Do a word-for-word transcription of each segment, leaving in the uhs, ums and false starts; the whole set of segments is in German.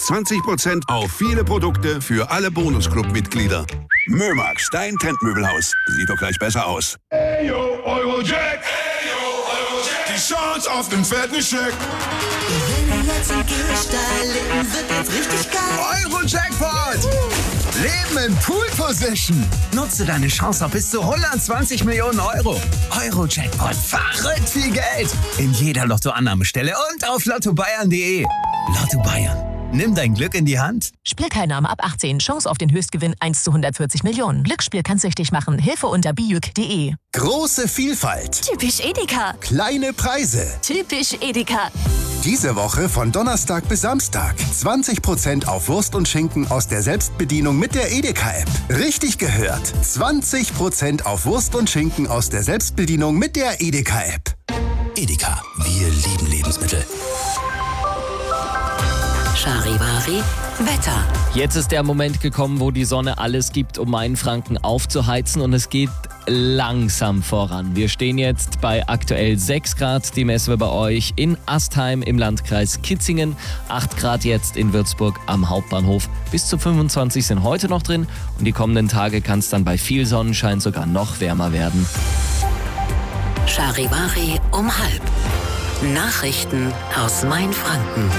zwanzig Prozent auf viele Produkte für alle Bonusclub-Mitglieder. Mömax, dein Trendmöbelhaus. Sieht doch gleich besser aus. Eyo, Eurojack. Eyo, Eurojack. Die Chance auf den fetten Scheck. Wenn wir jetzt im Gehsteig leben, wird jetzt richtig geil. Euro-Jackpot! Leben in Pool-Position. Nutze deine Chance auf bis zu hundertzwanzig Millionen Euro. Euro-Jackpot, verrückt viel Geld. In jeder Lottoannahmestelle und auf lotto bayern punkt de. Lotto Bayern. Nimm dein Glück in die Hand. Spielteilnahme ab achtzehn. Chance auf den Höchstgewinn eins zu hundertvierzig Millionen. Glücksspiel kann süchtig machen. Hilfe unter bijuk punkt de. Große Vielfalt. Typisch Edeka. Kleine Preise. Typisch Edeka. Diese Woche von Donnerstag bis Samstag. zwanzig Prozent auf Wurst und Schinken aus der Selbstbedienung mit der Edeka-App. Richtig gehört. zwanzig Prozent auf Wurst und Schinken aus der Selbstbedienung mit der Edeka-App. Edeka. Wir lieben Lebensmittel. Charivari, Wetter. Jetzt ist der Moment gekommen, wo die Sonne alles gibt, um Mainfranken aufzuheizen, und es geht langsam voran. Wir stehen jetzt bei aktuell sechs Grad, die messen wir bei euch in Astheim im Landkreis Kitzingen, acht Grad jetzt in Würzburg am Hauptbahnhof, bis zu fünfundzwanzig sind heute noch drin, und die kommenden Tage kann es dann bei viel Sonnenschein sogar noch wärmer werden. Charivari um halb. Nachrichten aus Mainfranken.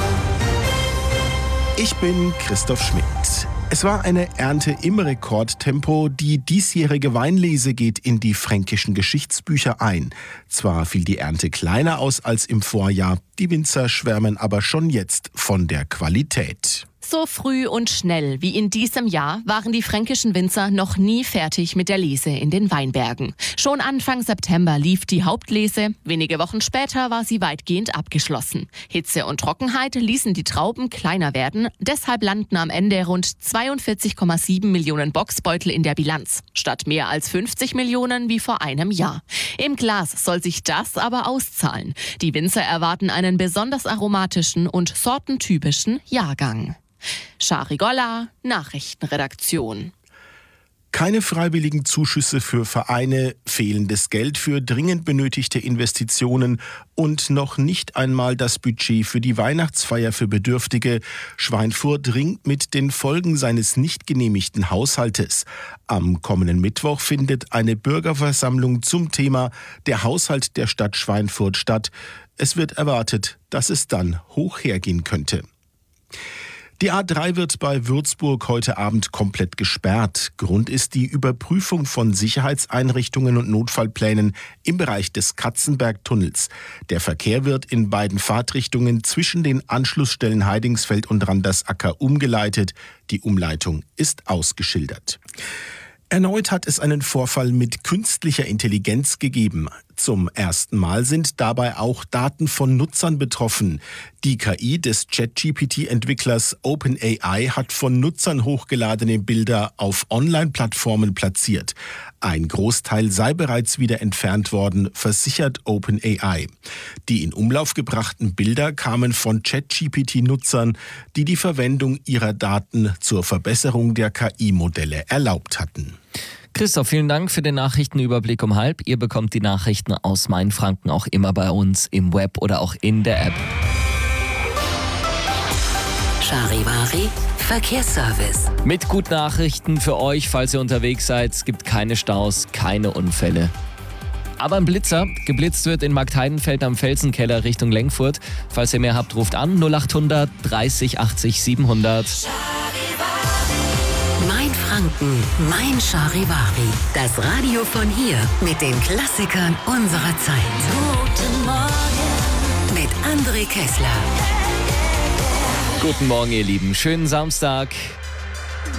Ich bin Christoph Schmidt. Es war eine Ernte im Rekordtempo. Die diesjährige Weinlese geht in die fränkischen Geschichtsbücher ein. Zwar fiel die Ernte kleiner aus als im Vorjahr, die Winzer schwärmen aber schon jetzt von der Qualität. So früh und schnell wie in diesem Jahr waren die fränkischen Winzer noch nie fertig mit der Lese in den Weinbergen. Schon Anfang September lief die Hauptlese, wenige Wochen später war sie weitgehend abgeschlossen. Hitze und Trockenheit ließen die Trauben kleiner werden, deshalb landen am Ende rund zweiundvierzig Komma sieben Millionen Bocksbeutel in der Bilanz, statt mehr als fünfzig Millionen wie vor einem Jahr. Im Glas soll sich das aber auszahlen. Die Winzer erwarten einen besonders aromatischen und sortentypischen Jahrgang. Charigolla, Nachrichtenredaktion. Keine freiwilligen Zuschüsse für Vereine, fehlendes Geld für dringend benötigte Investitionen und noch nicht einmal das Budget für die Weihnachtsfeier für Bedürftige. Schweinfurt ringt mit den Folgen seines nicht genehmigten Haushaltes. Am kommenden Mittwoch findet eine Bürgerversammlung zum Thema der Haushalt der Stadt Schweinfurt statt. Es wird erwartet, dass es dann hoch hergehen könnte. Die A drei wird bei Würzburg heute Abend komplett gesperrt. Grund ist die Überprüfung von Sicherheitseinrichtungen und Notfallplänen im Bereich des Katzenbergtunnels. Der Verkehr wird in beiden Fahrtrichtungen zwischen den Anschlussstellen Heidingsfeld und Randersacker umgeleitet. Die Umleitung ist ausgeschildert. Erneut hat es einen Vorfall mit künstlicher Intelligenz gegeben. Zum ersten Mal sind dabei auch Daten von Nutzern betroffen. Die K I des Chat-G P T-Entwicklers OpenAI hat von Nutzern hochgeladene Bilder auf Online-Plattformen platziert. Ein Großteil sei bereits wieder entfernt worden, versichert OpenAI. Die in Umlauf gebrachten Bilder kamen von Chat-G P T-Nutzern, die die Verwendung ihrer Daten zur Verbesserung der K I-Modelle erlaubt hatten. Christoph, vielen Dank für den Nachrichtenüberblick um halb. Ihr bekommt die Nachrichten aus Mainfranken auch immer bei uns im Web oder auch in der App. Charivari, Verkehrsservice. Mit guten Nachrichten für euch, falls ihr unterwegs seid. Es gibt keine Staus, keine Unfälle. Aber ein Blitzer, geblitzt wird in Marktheidenfeld am Felsenkeller Richtung Lengfurt. Falls ihr mehr habt, ruft an null achthundert dreißig achtzig siebenhundert. Mainfranken, mein Charivari. Das Radio von hier mit den Klassikern unserer Zeit. Guten Morgen mit André Kessler. Guten Morgen, ihr Lieben. Schönen Samstag.